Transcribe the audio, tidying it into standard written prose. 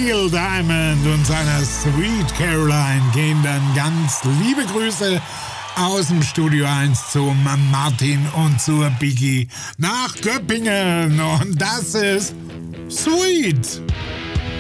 Neil Diamond und seiner Sweet Caroline gehen dann ganz liebe Grüße aus dem Studio 1 zu Martin und zur Biggie nach Göppingen. Und das ist Sweet.